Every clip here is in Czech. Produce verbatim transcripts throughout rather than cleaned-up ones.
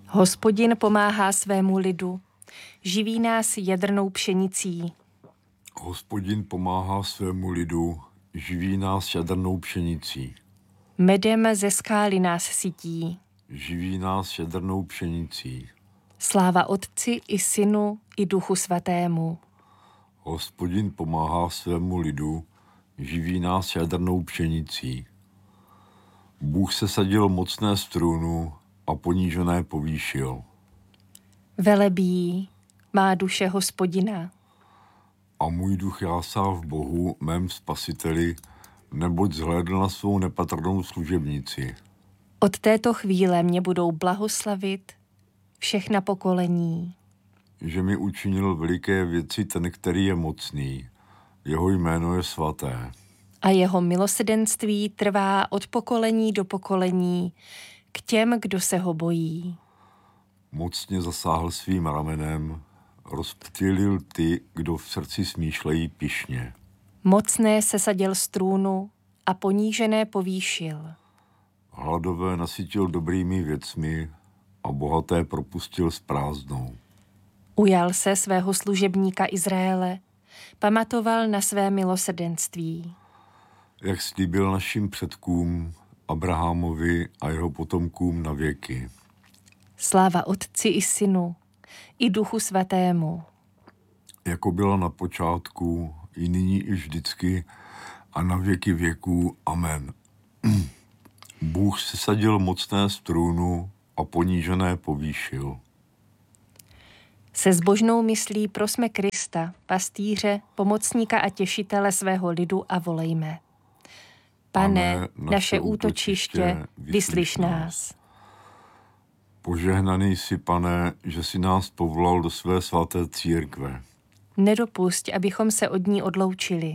Hospodin pomáhá svému lidu, živí nás jadrnou pšenicí. Hospodin pomáhá svému lidu, živí nás jadrnou pšenicí. Medem ze skály nás sytí. Živí nás jadrnou pšenicí. Sláva Otci i Synu i Duchu Svatému. Hospodin pomáhá svému lidu, živí nás jadrnou pšenicí. Bůh se sadil mocné z trůnu a ponížené povýšil. Velebí má duše Hospodina. A můj duch jásá v Bohu, mém spasiteli, neboť zhlédl na svou nepatrnou služebnici. Od této chvíle mě budou blahoslavit všechna pokolení. Že mi učinil veliké věci ten, který je mocný. Jeho jméno je svaté. A jeho milosrdenství trvá od pokolení do pokolení k těm, kdo se ho bojí. Mocně zasáhl svým ramenem, rozptýlil ty, kdo v srdci smýšlejí pyšně. Mocné sesadil z trůnu a ponížené povýšil. Hladové nasytil dobrými věcmi a bohaté propustil s prázdnou. Ujal se svého služebníka Izraele, pamatoval na své milosrdenství. Jak slíbil našim předkům, Abrahamovi a jeho potomkům na věky. Sláva Otci i Synu, i Duchu Svatému. Jako byla na počátku, i nyní, i vždycky, a na věky věků. Amen. Bůh sesadil mocné z trůnu a ponížené povýšil. Se zbožnou myslí prosme Krista, pastýře, pomocníka a těšitele svého lidu a volejme. Pane, Pane naše, naše útočiště, vyslyš nás. Požehnaný jsi, Pane, že jsi nás povolal do své svaté církve. Nedopusť, abychom se od ní odloučili.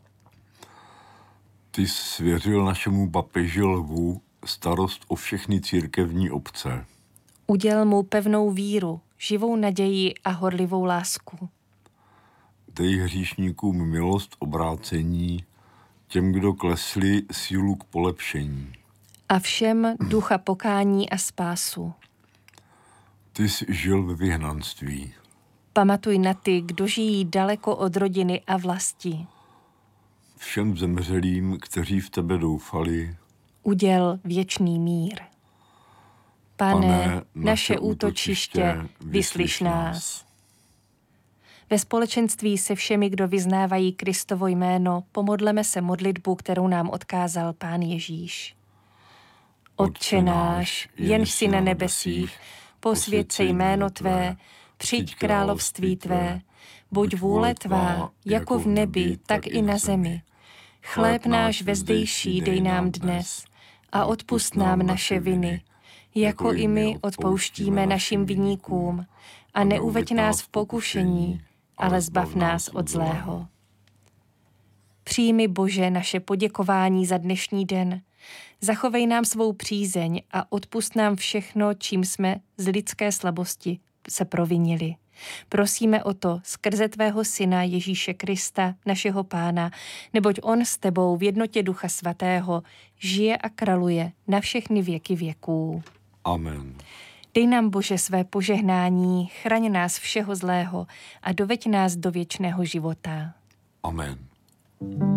Ty svěřil našemu papeži Lvu starost o všechny církevní obce. Uděl mu pevnou víru, živou naději a horlivou lásku. Dej hříšníkům milost obrácení, těm, kdo klesli, sílu k polepšení. A všem ducha pokání a spásu. Ty jsi žil ve vyhnanství. Pamatuj na ty, kdo žijí daleko od rodiny a vlasti. Všem zemřelým, kteří v tebe doufali, uděl věčný mír. Pane, Pane naše útočiště, vyslyš nás. Ve společenství se všemi, kdo vyznávají Kristovo jméno, pomodleme se modlitbu, kterou nám odkázal Pán Ježíš. Otče náš, jenž jsi na nebesích, posvěť se jméno tvé, přijď království tvé, buď vůle tvá, jako v nebi, tak i na zemi. Chléb náš vezdejší dej nám dnes a odpusť nám naše viny, jako i my odpouštíme našim viníkům, a neuveď nás v pokušení, ale zbav nás od zlého. Přijmi, Bože, naše poděkování za dnešní den, zachovej nám svou přízeň a odpusť nám všechno, čím jsme z lidské slabosti se provinili. Prosíme o to skrze tvého Syna Ježíše Krista, našeho Pána, neboť on s tebou v jednotě Ducha Svatého žije a králuje na všechny věky věků. Amen. Dej nám, Bože, své požehnání, chraň nás všeho zlého a doveď nás do věčného života. Amen.